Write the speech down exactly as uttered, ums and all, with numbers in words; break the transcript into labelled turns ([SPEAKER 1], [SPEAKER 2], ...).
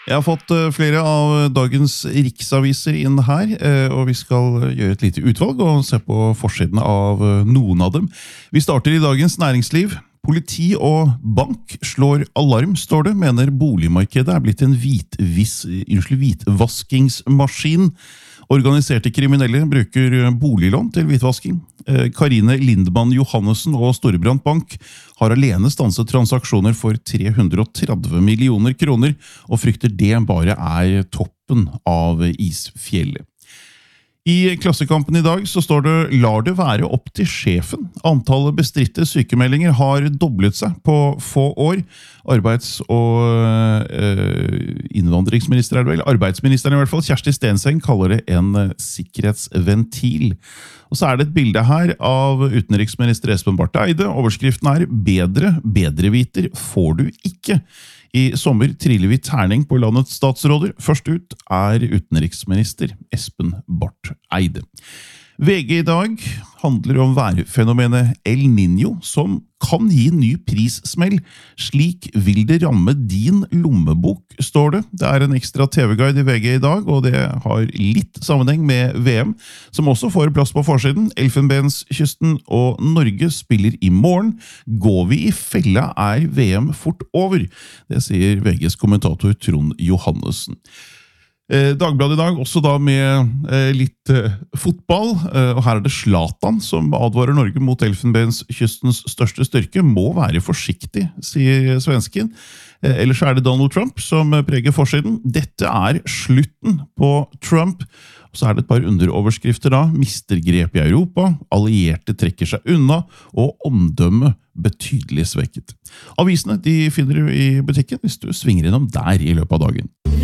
[SPEAKER 1] Jeg har fått eh, flere av dagens riksaviser inn her, eh, og vi skal gjøre et lite utvalg og se på forsiden av eh, noen av dem. Vi starter i Dagens Næringsliv. Politi og bank slår alarm, står det, mener boligmarkedet er blitt en hvitvis, unnskyld, hvitvaskingsmaskin. Organiserte kriminelle bruker boliglån til hvitvasking. Eh, Karine Lindmann Johannessen og Storebrand Bank har alene stanset transaksjoner for tre hundre og tretti millioner kroner, og frykter det bare er toppen av isfjellet. I Klassekampen i dag så står det «Lar det være opp til sjefen». Antallet bestridte sykemeldinger har doblet seg på få år. Arbeids- og øh, innvandringsminister er det vel, arbeidsministeren i hvert fall, Kjersti Stenseng, kaller det en sikkerhetsventil. Og så er det et bilde her av utenriksminister Espen Barth Eide. Overskriften er «Bedre, bedreviter får du ikke». I sommer triller vi terning på landets statsråder. Først ut er utenriksminister Espen Barth Eide. V G i dag handler om værfenomenet El Niño, som kan gi ny prissmell. Slik vil det ramme din lommebok, står det. Det er en ekstra T V-guide i V G i dag, og det har litt sammenheng med V M, som også får plass på forsiden. Elfenbenskysten og Norge spiller i morgen. Går vi i fella er V M fort over. Det sier V G's kommentator Trond Johannessen. Eh, Dagbladet i dag, også da med eh, litt eh, fotball, eh, og her er det Zlatan som advarer Norge mot Elfenbenskystens største styrke. Må være forsiktig, sier svensken. Eh, ellers er det Donald Trump som preger forsiden. Dette er slutten på Trump. Og så er det et par underoverskrifter da. Mistergrep i Europa, allierte trekker seg unna, og omdømme betydelig svekket. Avisene de finner du i butikken hvis du svinger innom der i løpet av dagen.